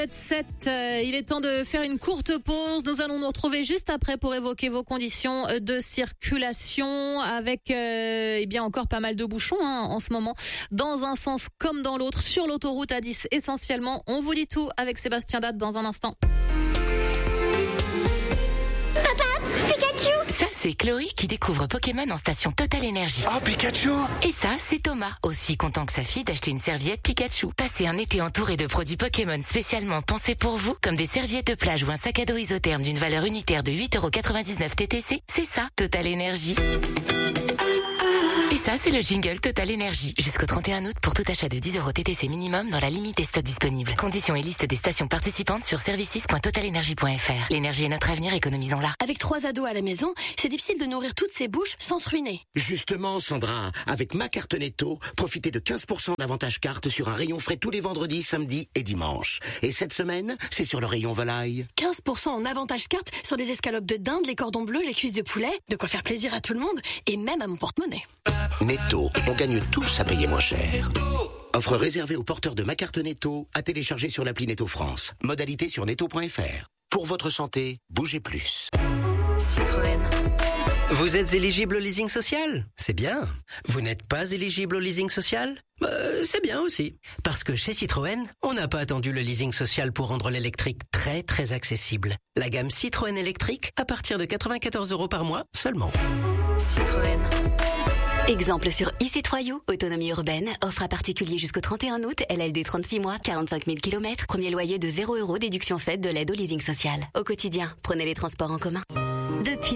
7, il est temps de faire une courte pause. Nous allons nous retrouver juste après pour évoquer vos conditions de circulation avec encore pas mal de bouchons en ce moment, dans un sens comme dans l'autre, sur l'autoroute A10 essentiellement. On vous dit tout avec Sébastien Date dans un instant. Ça, c'est Chloé qui découvre Pokémon en station Total Énergie. Oh, Pikachu! Et ça, c'est Thomas, aussi content que sa fille d'acheter une serviette Pikachu. Passez un été entouré de produits Pokémon spécialement pensés pour vous, comme des serviettes de plage ou un sac à dos isotherme d'une valeur unitaire de 8,99€ TTC. C'est ça, Total Énergie. Et ça, c'est le jingle Total Énergie. Jusqu'au 31 août pour tout achat de 10€ TTC minimum dans la limite des stocks disponibles. Conditions et liste des stations participantes sur services.totalenergie.fr. L'énergie est notre avenir, économisons-la. Avec 3 ados à la maison, c'est difficile de nourrir toutes ces bouches sans se ruiner. Justement, Sandra, avec ma carte Netto, profitez de 15% d'avantage carte sur un rayon frais tous les vendredis, samedis et dimanches. Et cette semaine, c'est sur le rayon volaille. 15% en avantage carte sur les escalopes de dinde, les cordons bleus, les cuisses de poulet. De quoi faire plaisir à tout le monde et même à mon porte-monnaie. Netto, on gagne tous à payer moins cher. Offre réservée aux porteurs de ma carte Netto à télécharger sur l'appli Netto France. Modalité sur netto.fr. Pour votre santé, bougez plus. Citroën. Vous êtes éligible au leasing social? C'est bien. Vous n'êtes pas éligible au leasing social? C'est bien aussi. Parce que chez Citroën, on n'a pas attendu le leasing social pour rendre l'électrique très très accessible. La gamme Citroën électrique à partir de 94€ par mois seulement. Citroën. Exemple sur e-C3U, autonomie urbaine, offre à particulier jusqu'au 31 août, LLD 36 mois, 45 000 km, premier loyer de 0€, déduction faite de l'aide au leasing social. Au quotidien, prenez les transports en commun. Depuis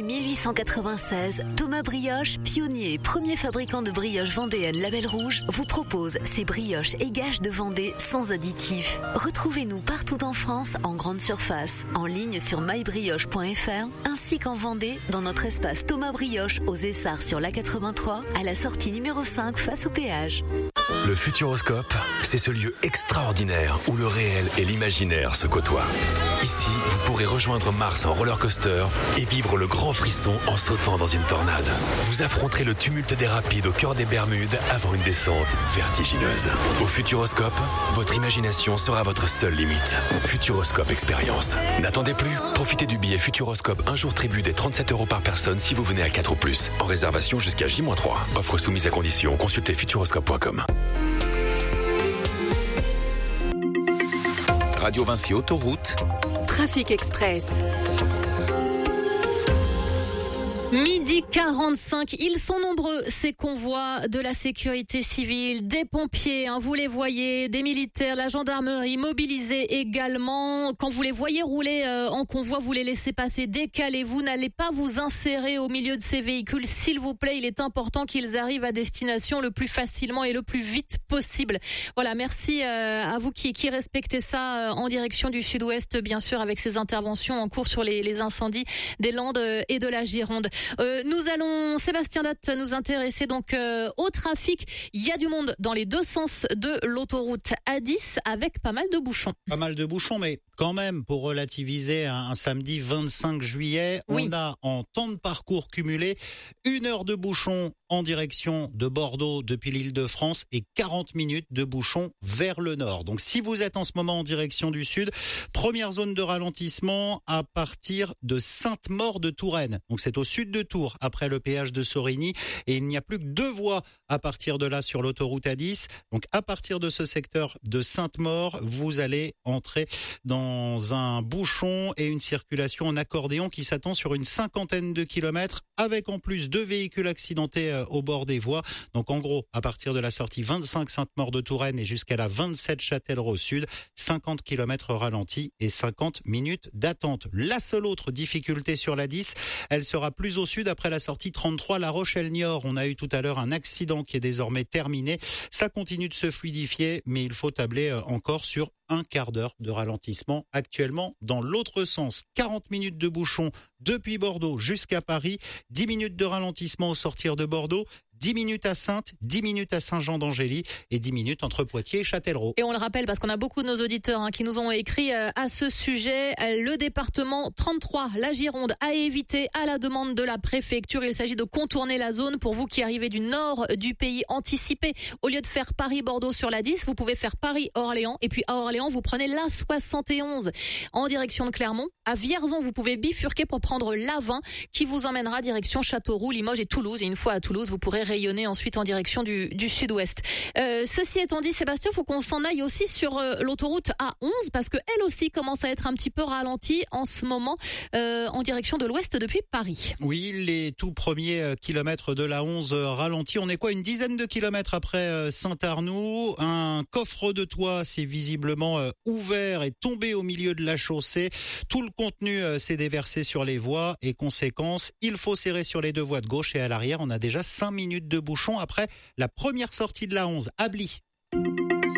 1896, Thomas Brioche, pionnier et premier fabricant de brioches vendéennes Label Rouge, vous propose ses brioches et gages de Vendée sans additifs. Retrouvez-nous partout en France, en grande surface, en ligne sur mybrioche.fr, ainsi qu'en Vendée, dans notre espace Thomas Brioche aux Essarts sur l'A83, à la sortie numéro 5 face au péage. Le Futuroscope, c'est ce lieu extraordinaire où le réel et l'imaginaire se côtoient. Ici, vous pourrez rejoindre Mars en roller coaster et vivre le grand frisson en sautant dans une tornade. Vous affronterez le tumulte des rapides au cœur des Bermudes avant une descente vertigineuse. Au Futuroscope, votre imagination sera votre seule limite. Futuroscope Expérience. N'attendez plus, profitez du billet Futuroscope un jour tribu des 37€ par personne si vous venez à 4 ou plus. En réservation jusqu'à J-3. Offre soumise à condition, consultez futuroscope.com. Radio Vinci Autoroute. Trafic Express. Midi 45, ils sont nombreux ces convois de la sécurité civile, des pompiers, vous les voyez, des militaires, la gendarmerie mobilisée également. Quand vous les voyez rouler en convoi, vous les laissez passer, décalez-vous, n'allez pas vous insérer au milieu de ces véhicules, s'il vous plaît, il est important qu'ils arrivent à destination le plus facilement et le plus vite possible. Voilà, merci à vous qui respectez ça en direction du sud-ouest, bien sûr, avec ces interventions en cours sur les incendies des Landes et de la Gironde. Sébastien Date, nous intéresser donc au trafic. Il y a du monde dans les deux sens de l'autoroute A10 avec pas mal de bouchons. Pas mal de bouchons, mais quand même, pour relativiser, un samedi 25 juillet, oui. On a en temps de parcours cumulé 1 heure de bouchons en direction de Bordeaux depuis l'Île-de-France et 40 minutes de bouchons vers le nord. Donc si vous êtes en ce moment en direction du sud, première zone de ralentissement à partir de Sainte-Maure-de-Touraine. Donc c'est au sud de Tours, après le péage de Sorigny, et il n'y a plus que 2 voies à partir de là sur l'autoroute A10. Donc à partir de ce secteur de Sainte-Maure, vous allez entrer dans un bouchon et une circulation en accordéon qui s'attend sur une 50aine de kilomètres, avec en plus 2 véhicules accidentés au bord des voies. Donc en gros, à partir de la sortie 25 Sainte-Maure-de-Touraine et jusqu'à la 27 Châtellerault Sud, 50 km ralentis et 50 minutes d'attente. La seule autre difficulté sur la 10, elle sera plus au sud après la sortie 33 La Rochelle-Niort. On a eu tout à l'heure un accident qui est désormais terminé. Ça continue de se fluidifier, mais il faut tabler encore sur un quart d'heure de ralentissement actuellement dans l'autre sens. 40 minutes de bouchon depuis Bordeaux jusqu'à Paris, 10 minutes de ralentissement au sortir de Bordeaux, 10 minutes à Saintes, 10 minutes à Saint-Jean-d'Angély et 10 minutes entre Poitiers et Châtellerault. Et on le rappelle parce qu'on a beaucoup de nos auditeurs qui nous ont écrit à ce sujet. Le département 33, la Gironde, a évité à la demande de la préfecture. Il s'agit de contourner la zone. Pour vous qui arrivez du nord du pays, anticipez. Au lieu de faire Paris-Bordeaux sur la 10, vous pouvez faire Paris-Orléans. Et puis à Orléans, vous prenez la 71 en direction de Clermont. À Vierzon, vous pouvez bifurquer pour prendre la 20 qui vous emmènera direction Châteauroux, Limoges et Toulouse. Et une fois à Toulouse, vous pourrez rayonner ensuite en direction du sud-ouest. Ceci étant dit, Sébastien, il faut qu'on s'en aille aussi sur l'autoroute A11 parce que elle aussi commence à être un petit peu ralentie en ce moment en direction de l'ouest depuis Paris. Oui, les tout premiers kilomètres de la 11 ralentis. On est quoi, une dizaine de kilomètres après Saint-Arnoux. Un coffre de toit s'est visiblement ouvert et tombé au milieu de la chaussée. Tout le contenu s'est déversé sur les voies et conséquence, il faut serrer sur les deux voies de gauche et à l'arrière. On a déjà 5 minutes de bouchon après la première sortie de la 11 à Bly.